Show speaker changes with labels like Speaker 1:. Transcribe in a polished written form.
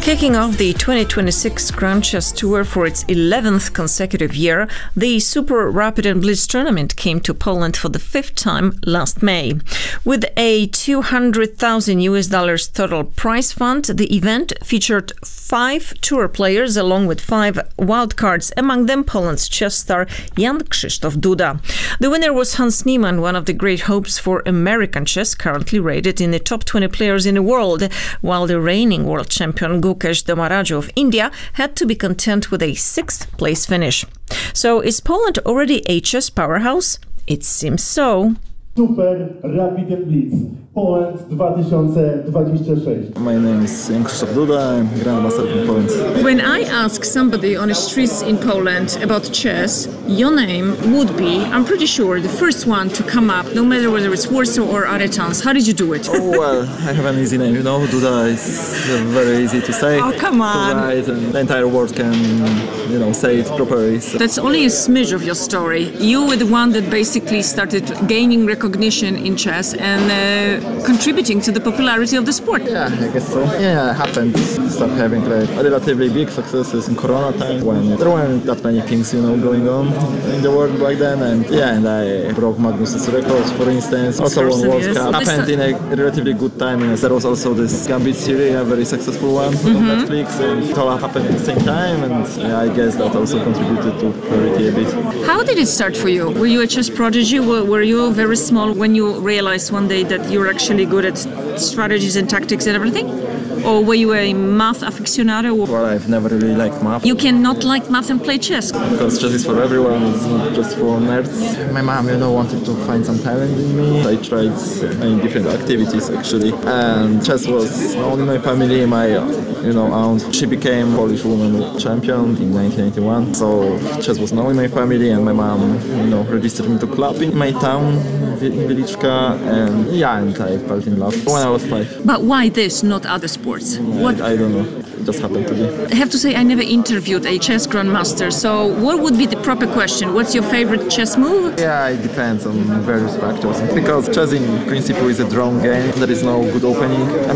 Speaker 1: Kicking off the 2026 Grand Chess Tour for its 11th consecutive year, the Super Rapid and Blitz tournament came to Poland for the fifth time last May. With a $200,000 total prize fund, the event featured 5 tour players along with 5 wildcards, among them Poland's chess star Jan Krzysztof Duda. The winner was Hans Niemann, one of the great hopes for American chess, currently rated in the top 20 players in the world, while the reigning world champion Gukesh Domarajo of India had to be content with a 6th place finish. So is Poland already a chess powerhouse? It seems so.
Speaker 2: Super Rapid and Blitz Poland 2026.
Speaker 3: My name is Jan Krzysztof Duda, I'm Grandmaster from Poland.
Speaker 1: When I ask somebody on the streets in Poland about chess, your name would be, I'm pretty sure, the first one to come up, no matter whether it's Warsaw or Aretans. How did you do it?
Speaker 3: Oh, well, I have an easy name, you know. Duda is very easy to say.
Speaker 1: Oh, come on.
Speaker 3: To write, and the entire world can, say it properly. So.
Speaker 1: That's only a smidge of your story. You were the one that basically started gaining recognition in chess and contributing to the popularity of the sport.
Speaker 3: Yeah, I guess so. Yeah, it happened. Start having relatively big successes in Corona time when there weren't that many things, going on in the world back then. And I broke Magnus's records, for instance. Also won World Cup. Happened in a relatively good time. There was also this Gambit series, a very successful one on Netflix, and it all happened at the same time. And I guess that also contributed to popularity a bit.
Speaker 1: How did it start for you? Were you a chess prodigy? Were you very small when you realized one day that you're actually good at strategies and tactics and everything? Or were you a math aficionado?
Speaker 3: Well, I've never really liked math.
Speaker 1: You cannot like math and play chess?
Speaker 3: Because chess is for everyone, it's not just for nerds. My mom, wanted to find some talent in me. I tried many different activities, actually. And chess was known in my family. My, aunt, she became Polish woman champion in 1991. So chess was known in my family, and my mom, registered me to club in my town, Wieliczka, and I fell in love when I was 5.
Speaker 1: But why this, not other sports?
Speaker 3: What? I don't know. It just happened to be.
Speaker 1: I have to say, I never interviewed a chess grandmaster. So what would be the proper question? What's your favorite chess move?
Speaker 3: Yeah, it depends on various factors. Because chess in principle is a drawn game. There is no good opening.